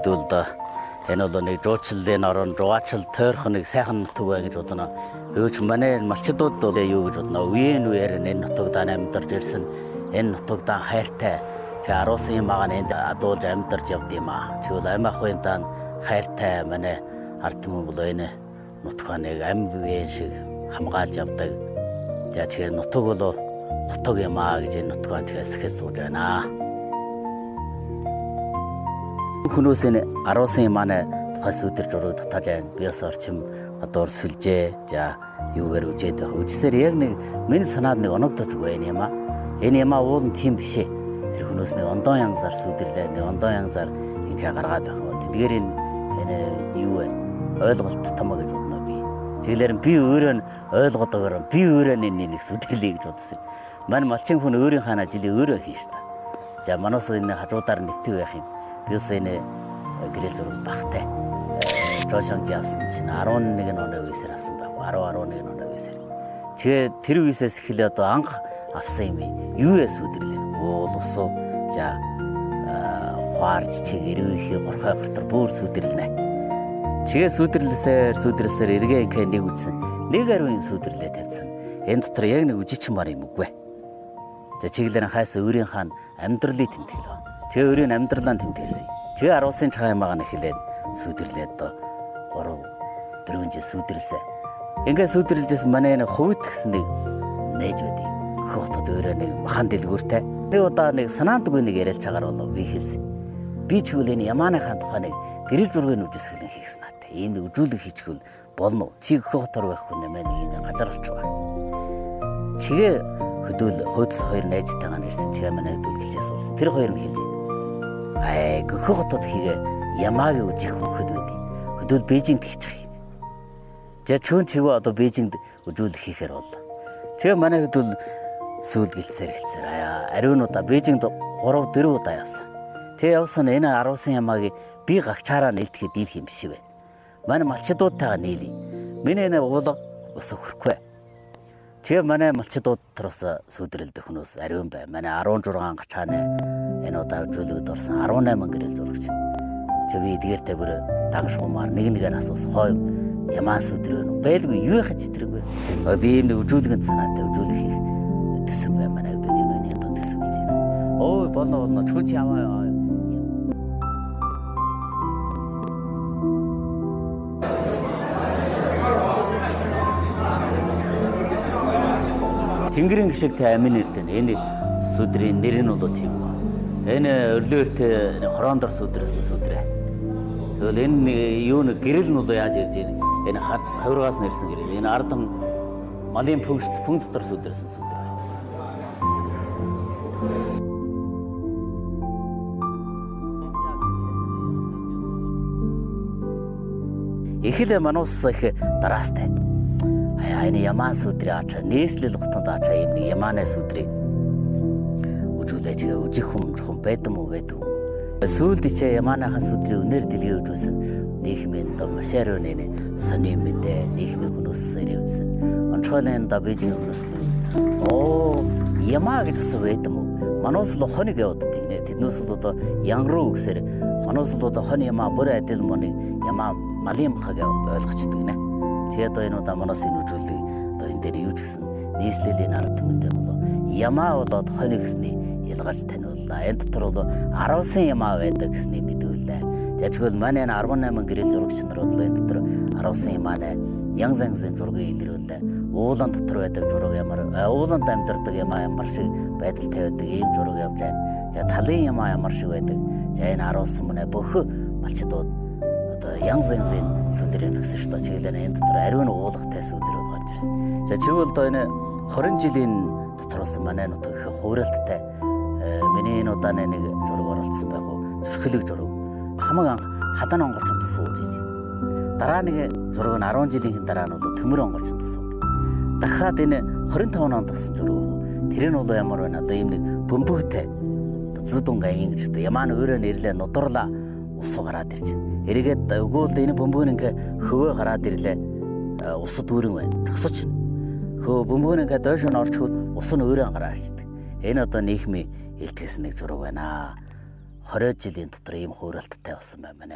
хэдүүлд энэ бол нэг жуучлалын орон жугаачл тойрхон нэг сайхан нутаг бай гэж бодно. Гэвч манай малчдууд бол юу гэж бодно. Үеийн үеэр энэ нутагт амьдарч ирсэн энэ нутагт хайртай аруулсан юм аа энд адуулж амьдарч явд юм аа. Тэгвэл амь ахуйн дан хайртай манай ард түмэн бол энэ нутганыг амь биеийн шиг хамгаалж явдаг. Тэгэхээр нутаг бол хотог юм аа гэж энэ нутгаар тэгээс ихэд сууж байна. Хүнөөс энэ аруулсан юм аа тухайс өдөр журуу татаж байна. Биес орчим гадуур сүлжээ. За юугаар үжээд байх. Үжсээр яг нэг миний санаад нэг оногдож байна юм аа. Энэ юм аа уул нь тийм биш ээ. Тэр хүнөөс нэг ондоо янзаар сүдэрлээ. Нэг ондоо янзаар ингээ гаргаад байх. Тэгэхээр энэ юу вэ? Ойлголт томоо гэж бодно би. Тэгэлэр би өөрөө нь ойлгодогоор би өөрөө нэг сүдэрлээ гэж бодсон. Манай малчин хүн өөрийнхөө жилийн өөрөө хийн шүү дээ. За манаас энэ хажуудаар нэвтэг байх юм. Биус энэ гэрэл зураг багтай. Жошонж авсан чинь 11 оны үеэсээр авсан байх. 10-11 оны үеэсээр. Тэгээ тэр үеэсээс эхлээ одоо анх авсан юм. Юу вэ сүдэрлээ? Уул усуу. За хуарч чиг эрвийнхий горхой гартар бүр сүдэрлэнэ. Чигээ сүдэрлсээр эргээ ингээ нэг үжсэн. Нэг ариун сүдэрлээ тавьсан. Энэ дотор яг нэг үжичин мар юм үгүй. За чиглэлэн хайсаа өөрийн хаан амьдралыг тэмдэглэв. Чи өөрийн амьдралаа тэмдэглэсэн. Чи аруулсан чаамаагаа нэхлээд сүдэрлээд доо 3-4 жил сүдэрлсэн. Ингээ сүдэрлжсэн манай нэг хувьд гэсэн нэг нээж байдیں۔ Хотод өөрөө нэг махан дэлгүүртэй. Нэг удаа нэг санаандгүй нэг яриалж чагаар болов би хэлсэн. Би ч үл энэ Ямааныхаа тухайн нэг гэрэл зургийг үжисгэлэн хийсэн надад. Ийм нэг үжүүлэг хийчихвэл болно уу? Чи хотор байхгүй нэмээ нэг юм газар олч байгаа. Чигээ хөдөл хөөдс хоёр найзтайгаа нэрсэн. Чигээ манай хөдөлгөлжээс уулс. Тэр хоёр нь хэлж гөхөө хотод хийгээ Ямаагийн үжих хөхөд байдیں۔ Хөдөл Бээжингд хийчих. За чөөн чигээ одоо Бээжингд үжүүлэг хийхээр боллоо. Тэгээ манай хөдөл сүүл гэлцээр ариунуудаа Бээжингд 3-4 удаа явсан. Тэгээ явсан энэ аруулсан Ямаагийн би гагчаараа нээлтгэхэд дийлэх юм биш вэ. Манай малчдуудтайгаа нийлээ. Миний энэ уулга ус өгөхгүй. Тэгээ манай малчдууд тоros сүдрэлдэх хүнөөс ариун бай. Манай 16 гачааны энэ удаа жүлгөд орсон 18 гэрэл зурагч. Тэгээ би эдгээртэй бүр дагшгумаар нэгээр асуусан. Хой Ямаа сүдрэн байлгүй юу яхаж итрэнгүй. Би энэ үжүүлгэнд санаатай үжүүлэх хийх төсөв бай. Манай хөдөл энэ одоо төсөв гэж хэлсэн. Өө болно чүч яваа. Тэнгэрийн гişгтэй амин нэрдэн энэ сүдрийн нэр нь бол тийм. Энэ өрлөөртэй хорондор сүдрээс сүдрээ. Тэгвэл энэ юу нэг гэрэл нь бол яаж ирж ийм энэ хаврагаас нэрсэн гэрэл. Энэ ардам малын пүнг дотор сүдрээс сүдрээ. Эхлээ манус их дараастай. Энэ Ямаа сүдрээ ачаа нээслэл готонд ачаа юм нэг Ямааны сүдрийг үжүүлээч үжих хүн байдам уу. Сүүлд ичээ Ямааныхаа сүдрийг өнөр дэлгээ үжүүлсэн. Нийгмийн доо машаар өнөө сони мэдээ нийгмийн хүнөөсөөр явсан. Онцгойлын доо Бээжинг хүнөөслөө. Ямаа гэж үсэ байдам уу. Манус л хоног яваад тийм нэ. Тэднээс л одоо янгруу гэсээр хонос л одоо хон Ямаа бүр адил моны Ямаа малын хаг ойлгочдөг нэ. Тэгээ одоо энэ удаа манаас энэ үжүүлэг одоо энэ дээр юу ч гэсэн нийслэлийн ард түмэндээ болоо Ямаа болоод хоног гэсний ялгаж таниуллаа. Энэ дотор бол аруулсан Ямаа байдаг гэсний мэдүүллээ. За тэгвэл манай 18 гэрэл зурагч нарууд л энэ дотор аруулсан Ямааны янз янзын зургийг илрүүллээ. Уулан дотор байдаг зураг ууланд амьдардаг Ямаа ямар шиг байдалтай байдаг ийм зураг явж байна. За талын Ямаа ямар шиг байдаг. За энэ аруулсан мөнэ бүх малчдууд одоо янз янзын сүдрээр нөхсөн шүү дээ. Чиглэлээ энэ дотор ариун уулгатай сүдрүүд гарч ирсэн. За чивэл одоо энэ 20 жилийн дотроос манай нутаг их хууралттай. Миний энэ удааны нэг зураг оролцсон байх уу? Зүрхлэг зураг. Хамаг анх хадан онгорчонд сууж ийж. Дараа нэг зураг нь 10 жилийн дараа нь бол төмөр онгорчонд сууж. Дахиад энэ 25 онд авсан зураг. Тэр нь бол ямар байна? Одоо ийм нэг бөмбөгтэй. Зэдунга ингэж одоо Ямаа нь өөрөө нэрлээ нодорлаа усуу гараад ирж. Эргээд өгөөлд энэ бөмбөг ингээ хөвөө гараад ирлээ. Усад дүүрэн байна. Зогсож. Хөө бөмбөг ингээ доош нь орчихвол ус нь өөрөө гараад ирдэг. Энэ одоо нийгмийн илтгэсэн нэг зураг байна. 20 жилийн дотор ийм хууралттай болсон байна.